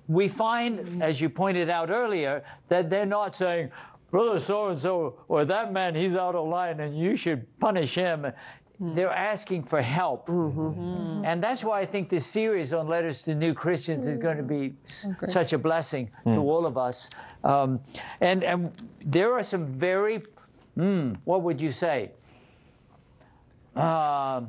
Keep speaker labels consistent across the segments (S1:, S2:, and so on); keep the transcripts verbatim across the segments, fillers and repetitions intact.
S1: we find, as you pointed out earlier, that they're not saying, Brother so-and-so, or that man, he's out of line and you should punish him. Mm. They're asking for help. Mm-hmm. Mm-hmm. And that's why I think this series on Letters to New Christians is going to be okay. such a blessing mm. to all of us. Um, and, and there are some very, mm, what would you say? Um,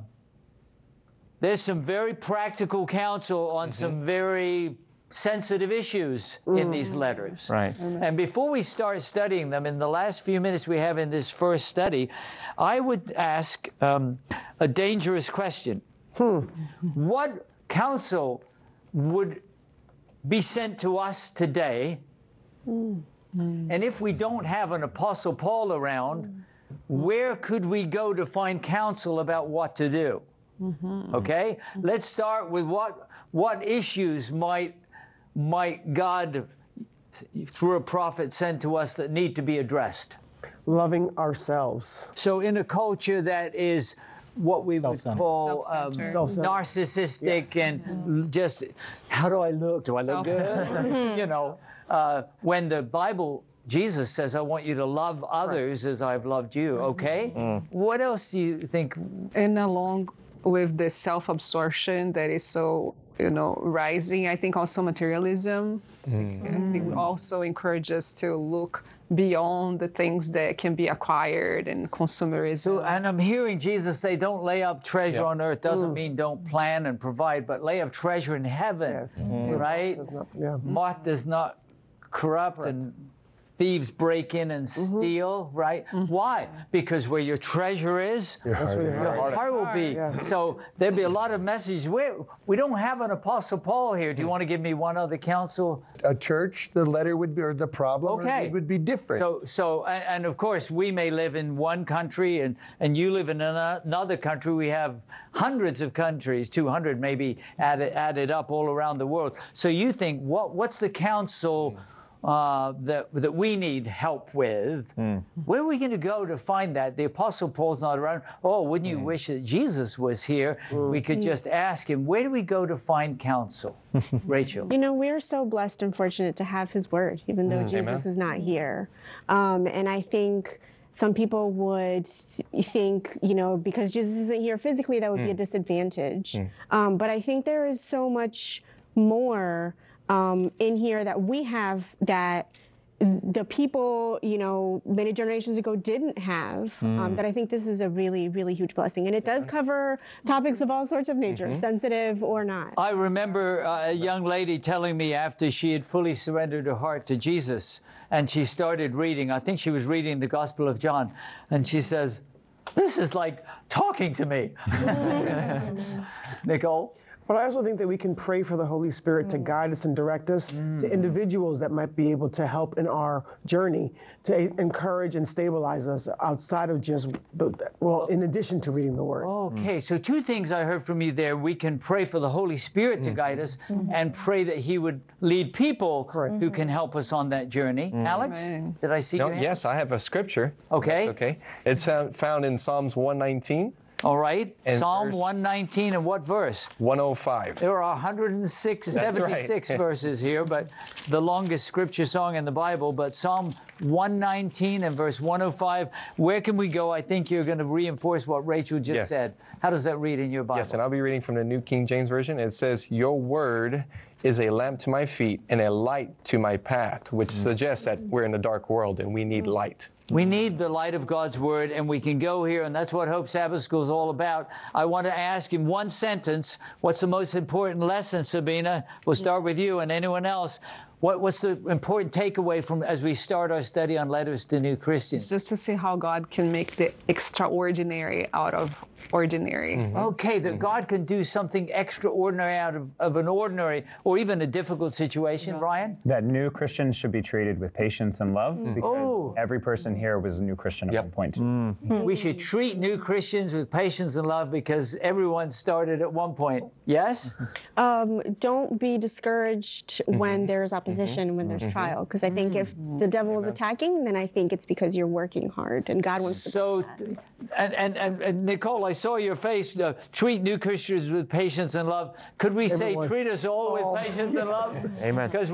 S1: there's some very practical counsel on mm-hmm. some very sensitive issues mm. in these letters.
S2: Right.
S1: And before we start studying them, in the last few minutes we have in this first study, I would ask um, a dangerous question. Hmm. What counsel would be sent to us today? Mm. Mm. And if we don't have an Apostle Paul around, mm. where could we go to find counsel about what to do? Mm-hmm. Okay? Mm-hmm. Let's start with what, what issues might might God, through a prophet, send to us that need to be addressed?
S3: Loving ourselves.
S1: So in a culture that is what we would call um, narcissistic yes. and mm-hmm. just, how do I look? Do I look good? You know, uh, when the Bible, Jesus says, I want you to love others right. as I've loved you, okay? Mm. What else do you think?
S4: And along with the self-absorption that is so, you know, rising, I think also materialism. Mm. I think also encourage us to look beyond the things that can be acquired and consumerism.
S1: So, and I'm hearing Jesus say, don't lay up treasure yep. on earth. Doesn't mm. mean don't plan and provide, but lay up treasure in heaven, yes. mm. right? Does not, yeah. Moth does not corrupt right. and thieves break in and steal, mm-hmm. right? Mm-hmm. Why? Because where your treasure is, your heart, your heart, your heart will be. Yeah. So there'll be a lot of messages. We, we don't have an Apostle Paul here. Do you want to give me one other counsel?
S5: A church, the letter would be, or the problem
S1: okay.
S5: would be different.
S1: So, so, and, and of course, we may live in one country and, and you live in another country. We have hundreds of countries, two hundred maybe added, added up all around the world. So you think, what, what's the counsel Uh, that, that we need help with? Mm. Where are we going to go to find that? The Apostle Paul's not around. Oh, wouldn't you mm. wish that Jesus was here? Mm. We could just ask him. Where do we go to find counsel? Rachel.
S6: You know, we're so blessed and fortunate to have his word, even though mm. Jesus Amen. Is not here. Um, and I think some people would th- think, you know, because Jesus isn't here physically, that would mm. be a disadvantage. Mm. Um, but I think there is so much more Um, in here that we have that the people, you know, many generations ago didn't have, mm. um, that I think this is a really, really huge blessing. And it does cover topics of all sorts of nature, mm-hmm. sensitive or not.
S1: I remember uh, a young lady telling me after she had fully surrendered her heart to Jesus, and she started reading, I think she was reading the Gospel of John, and she says, this is like talking to me. Nicole?
S3: But I also think that we can pray for the Holy Spirit mm. to guide us and direct us mm. to individuals that might be able to help in our journey, to encourage and stabilize us outside of just, well, in addition to reading the Word.
S1: Okay, mm. so two things I heard from you there. We can pray for the Holy Spirit mm. to guide us mm-hmm. and pray that He would lead people Correct. Who can help us on that journey. Mm. Alex, right. did I see
S2: no,
S1: your hand?
S2: Yes, I have a scripture.
S1: Okay.
S2: That's okay. It's uh, found in Psalms one nineteen.
S1: All right, and Psalm one nineteen, and what verse?
S2: one oh five.
S1: There are one hundred seventy-six right. verses here, but the longest scripture song in the Bible. But Psalm one nineteen and verse one oh five, where can we go? I think you're going to reinforce what Rachel just yes. said. How does that read in your Bible?
S2: Yes, and I'll be reading from the New King James Version. It says, your word is a lamp to my feet and a light to my path, which mm. suggests that we're in a dark world and we need light.
S1: We need the light of God's Word, and we can go here, and that's what Hope Sabbath School is all about. I want to ask in one sentence, what's the most important lesson, Sabina? We'll start with you and anyone else. What, what's the important takeaway from as we start our study on Letters to New Christians?
S4: It's just to see how God can make the extraordinary out of ordinary.
S1: Mm-hmm. Okay, that mm-hmm. God can do something extraordinary out of, of an ordinary or even a difficult situation, yeah. Brian?
S7: That new Christians should be treated with patience and love mm-hmm. because oh. every person here was a new Christian at yep. one point.
S1: Mm-hmm. We should treat new Christians with patience and love because everyone started at one point. Yes?
S6: Um, don't be discouraged mm-hmm. when there's opportunity. opposition, when there's trial. Because I think if the devil is attacking, then I think it's because you're working hard, and God wants to
S1: So,
S6: bless that.
S1: and, and, and, and Nicole, I saw your face. Uh, treat new Christians with patience and love. Could we say
S3: Everyone.
S1: treat us all with patience and love?
S2: Amen.
S1: Because